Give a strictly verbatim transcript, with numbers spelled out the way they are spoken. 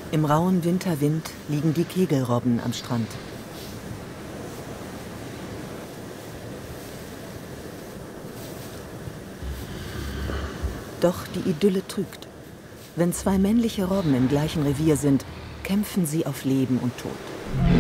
Im rauen Winterwind liegen die Kegelrobben am Strand. Doch die Idylle trügt. Wenn zwei männliche Robben im gleichen Revier sind, kämpfen sie auf Leben und Tod.